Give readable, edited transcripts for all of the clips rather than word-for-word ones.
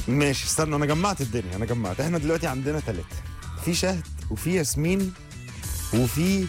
ماشي استنى، انا جمعت الدنيا، انا جمعت. احنا دلوقتي عندنا 3، في شهد وفي ياسمين وفي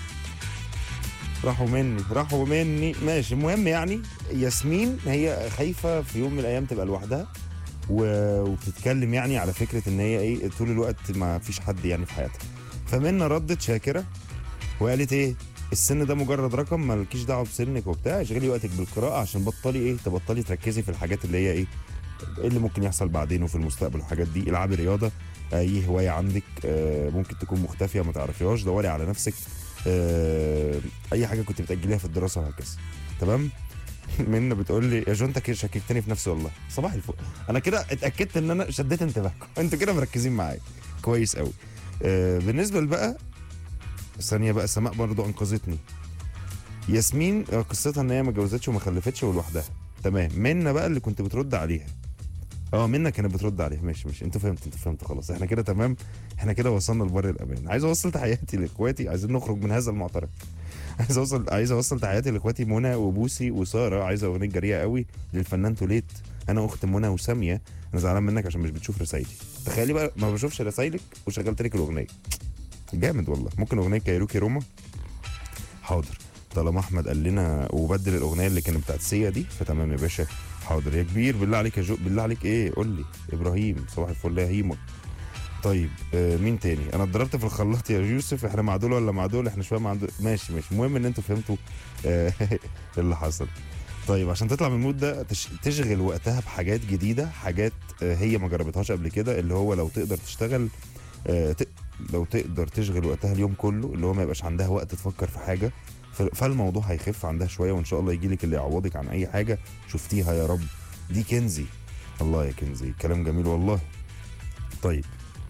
راحوا مني. ماشي، المهم يعني ياسمين هي خايفه في يوم من الايام تبقى لوحدها وبتتكلم يعني على فكره ان هي ايه طول الوقت ما فيش حد يعني في حياتها. فمنى ردت شاكره وقالت ايه، السن ده مجرد رقم، مالكيش دعوه بسنك وبتاع، اشغلي وقتك بالقراءه عشان تبطلي تركزي في الحاجات اللي هي ايه اللي ممكن يحصل بعدين وفي المستقبل والحاجات دي. العبي رياضه، اي هوايه عندك ممكن تكون مختفيه ما تعرفيهاش، دوري على نفسك، اي حاجه كنت بتاجليها في الدراسه وهكذا. تمام. منى بتقول لي يا جون انت شككتني في نفسي والله. صباح الفل، انا كده اتاكدت ان انا شديت انتباهكم انتوا كده مركزين معايا كويس قوي. بالنسبه بقى ثانيه بقى، سماء برضو انقذتني. ياسمين قصتها ان هي ما اتجوزتش وما خلفتش ولوحدها. تمام. منى بقى اللي كنت بترد عليها، منى كانت بترد عليها. ماشي انتوا فهمتوا خلاص، احنا كده تمام، احنا كده وصلنا لبر الامان. عايز اوصل تحياتي لاخواتي، عايزين نخرج من هذا المعترك. عايز اوصل تحياتي لاخواتي منى وبوسي وساره. عايزه اغنيه جريئه قوي للفنان توليت. انا اخت منى وساميه، انا زعلان منك عشان مش بتشوف رسايلي. تخيلي بقى ما بشوفش رسايلك وشغلت لك الاغنيه. جامد والله. ممكن اغنيه كايروكي روما؟ حاضر، طالما احمد قال لنا وبدل الاغنيه اللي كانت بتاعت سيا دي فتمام يا باشا. حاضر يا كبير، بالله عليك يا جو، بالله عليك ايه قول لي. ابراهيم صباح الفل يا هيمو. طيب مين تاني؟ انا اتضربت في الخلاط يا يوسف. احنا مع دول ولا مع دول؟ احنا شويه مع دول. ماشي المهم ان انتوا فهمتوا اللي حصل. طيب عشان تطلع من المود ده تشغل وقتها بحاجات جديده، حاجات هي ما جربتهاش قبل كده، اللي هو لو تقدر تشتغل لو تقدر تشغل وقتها اليوم كله، اللي هو ما يبقاش عندها وقت تفكر في حاجه، فالموضوع هيخف عندها شويه وان شاء الله يجي لك اللي يعوضك عن اي حاجه شفتيها يا رب. دي كنزي. الله يا كنزي، كلام جميل والله. طيب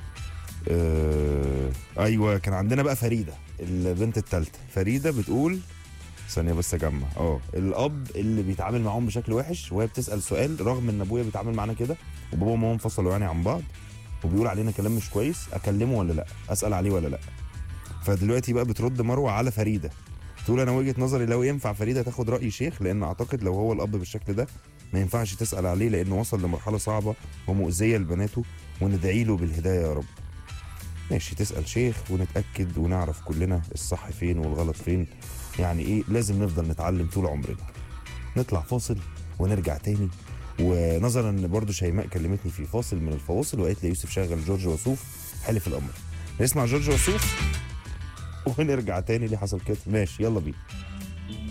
ايوه كان عندنا بقى فريده البنت الثالثه. فريده بتقول ثانيه بس اجمع. الاب اللي بيتعامل معاهم بشكل وحش، وهي بتسال سؤال رغم ان ابويا بيتعامل معانا كده وبابا وماما انفصلوا يعني عن بعض وبيقول علينا كلام مش كويس، اكلمه ولا لا، اسال عليه ولا لا. فدلوقتي بقى بترد مروه على فريده تقول انا وجهه نظري لو ينفع فريده تاخد راي شيخ، لان اعتقد لو هو الاب بالشكل ده ما ينفعش تسال عليه لانه وصل لمرحله صعبه ومؤذيه لبناته، وندعي له بالهدايه يا رب. ماشي، تسال شيخ ونتاكد ونعرف كلنا الصح فين والغلط فين. يعني ايه، لازم نفضل نتعلم طول عمرنا. نطلع فاصل ونرجع تاني. ونظرا ان برضو شيماء كلمتني في فاصل من الفواصل وقالت لي يوسف شغل جورج وسوف، حلف الامر. نسمع جورج وسوف ونرجع تاني. ليه حصل كده؟ ماشي يلا بينا.